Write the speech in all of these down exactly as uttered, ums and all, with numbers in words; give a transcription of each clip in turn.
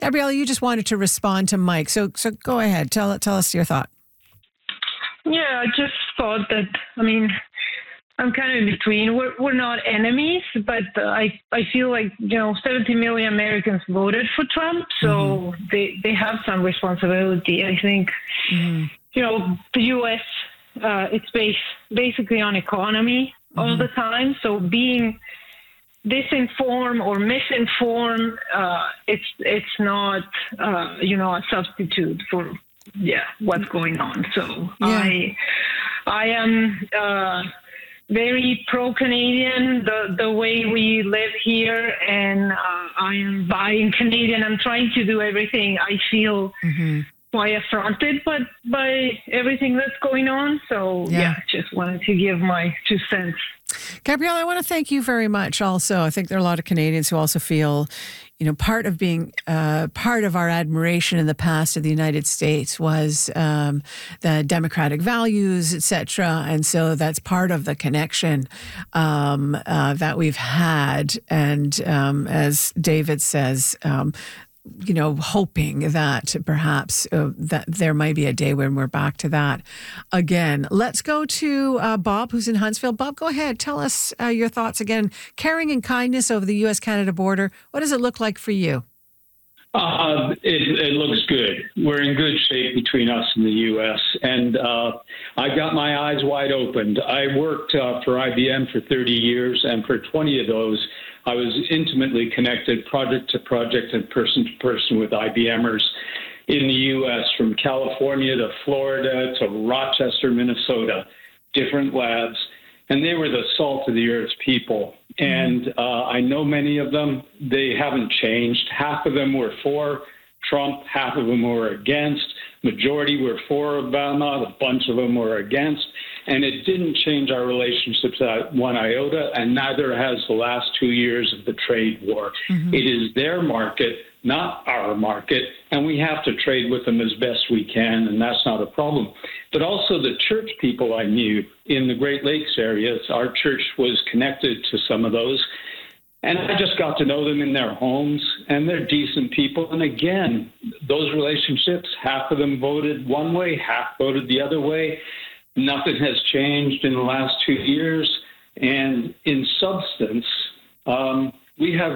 Gabriella, you just wanted to respond to Mike. So so go ahead. Tell, tell us your thought. Yeah, I just thought that, I mean, I'm kind of in between. We're, we're not enemies, but uh, I, I feel like, you know, seventy million Americans voted for Trump, so mm-hmm. they, they have some responsibility. I think, mm-hmm. you know, the U S, uh, it's based basically on economy mm-hmm. all the time. So being disinformed or misinformed, uh, it's it's not, uh, you know, a substitute for, yeah, what's going on. So yeah. I, I am... Uh, very pro-Canadian, the, the way we live here, and uh, I am buying Canadian. I'm trying to do everything. I feel mm-hmm. quite affronted by, by everything that's going on. So, yeah. yeah, just wanted to give my two cents. Gabrielle, I want to thank you very much also. I think there are a lot of Canadians who also feel, you know, part of being, uh, part of our admiration in the past of the United States was um, the democratic values, et cetera. And so that's part of the connection um, uh, that we've had. And um, as David says, um, you know, hoping that perhaps uh, that there might be a day when we're back to that again. Let's go to uh, Bob, who's in Huntsville. Bob, go ahead. Tell us uh, your thoughts again. Caring and kindness over the U S Canada border. What does it look like for you? Uh, it, it looks good. We're in good shape between us and the U S. And uh, I got my eyes wide opened. I worked uh, for I B M for thirty years, and for twenty of those, I was intimately connected project to project and person to person with IBMers in the U S, from California to Florida to Rochester, Minnesota, different labs. And they were the salt of the earth's people. And uh, I know many of them. They haven't changed. Half of them were for Trump. Half of them were against. Majority were for Obama. A bunch of them were against. And it didn't change our relationships at one iota, and neither has the last two years of the trade war. Mm-hmm. It is their market, not our market, and we have to trade with them as best we can, and that's not a problem. But also the church people I knew in the Great Lakes areas, our church was connected to some of those, and I just got to know them in their homes, and they're decent people. And again, those relationships, half of them voted one way, half voted the other way. Nothing has changed in the last two years. And in substance, um, we have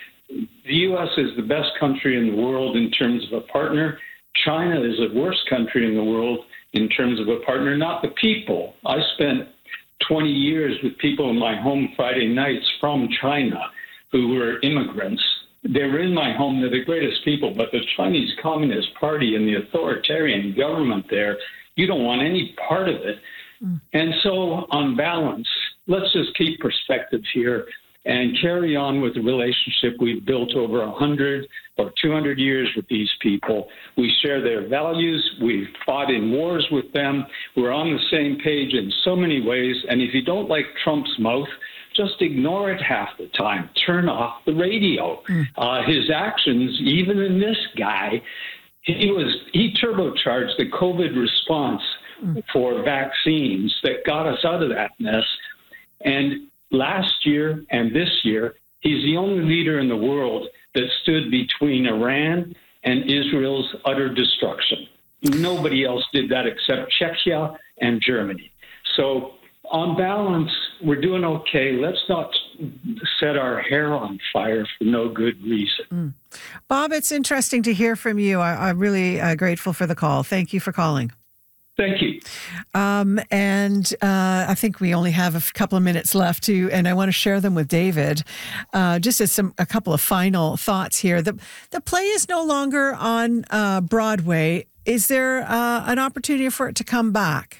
the U S is the best country in the world in terms of a partner. China is the worst country in the world in terms of a partner, not the people. I spent twenty years with people in my home Friday nights from China who were immigrants. They were in my home. They're the greatest people, but the Chinese Communist Party and the authoritarian government there, you don't want any part of it. Mm. And so on balance, let's just keep perspective here and carry on with the relationship we've built over one hundred or two hundred years with these people. We share their values. We've fought in wars with them. We're on the same page in so many ways. And if you don't like Trump's mouth, just ignore it half the time. Turn off the radio. Mm. Uh, his actions, even in this guy, he was he turbocharged the COVID response mm. for vaccines that got us out of that mess. And last year and this year, he's the only leader in the world that stood between Iran and Israel's utter destruction. Nobody else did that except Czechia and Germany. So on balance, we're doing okay. Let's not set our hair on fire for no good reason. Mm. Bob, it's interesting to hear from you. I, I'm really uh, grateful for the call. Thank you for calling. Thank you. Um, and uh, I think we only have a f- couple of minutes left to, and I want to share them with David. Uh, just as some a couple of final thoughts here. The the play is no longer on uh, Broadway. Is there uh, an opportunity for it to come back?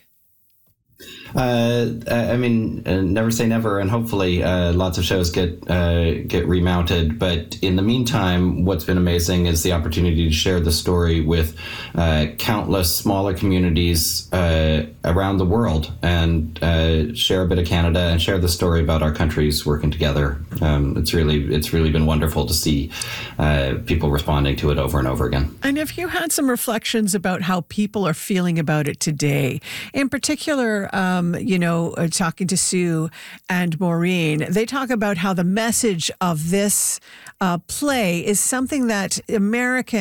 Uh, I mean, uh, never say never, and hopefully uh, lots of shows get uh, get remounted. But in the meantime, what's been amazing is the opportunity to share the story with uh, countless smaller communities uh, around the world, and uh, share a bit of Canada and share the story about our countries working together. Um, it's really it's really been wonderful to see uh, people responding to it over and over again. And if you had some reflections about how people are feeling about it today, in particular. Um, you know, uh, talking to Sue and Maureen, they talk about how the message of this uh, play is something that Americans